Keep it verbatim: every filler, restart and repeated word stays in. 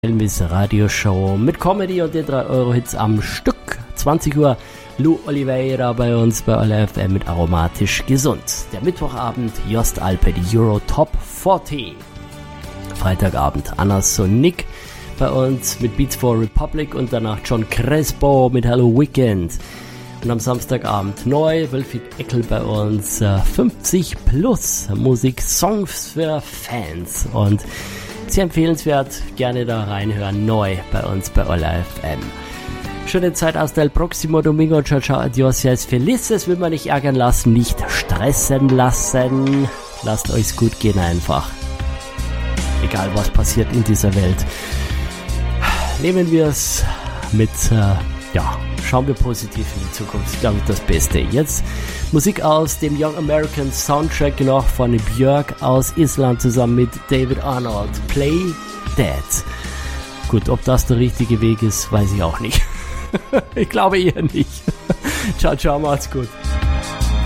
Elvis Radioshow mit Comedy und den drei Euro Hits am Stück. zwanzig Uhr, Lou Oliveira bei uns bei O L F M mit Aromatisch Gesund. Der Mittwochabend, Jost Alpe, die Euro Top vierzig. Freitagabend, Anna Sonic bei uns mit Beats for Republic und danach John Crespo mit Hello Weekend. Und am Samstagabend neu, Wilfried Eckel bei uns, fünfzig plus Musik, Songs für Fans und sehr empfehlenswert, gerne da reinhören, neu bei uns bei O L F M. Schöne Zeit hasta el próximo domingo, ciao ciao, adios, yes, felices, will man nicht ärgern lassen, nicht stressen lassen, lasst euch's gut gehen einfach. Egal was passiert in dieser Welt, nehmen wir es mit, äh, ja, schauen wir positiv in die Zukunft, ich glaube das Beste. Jetzt Musik aus dem Young American Soundtrack noch von Björk aus Island zusammen mit David Arnold. Play Dead. Gut, ob das der richtige Weg ist, weiß ich auch nicht. Ich glaube eher nicht. Ciao, ciao, macht's gut.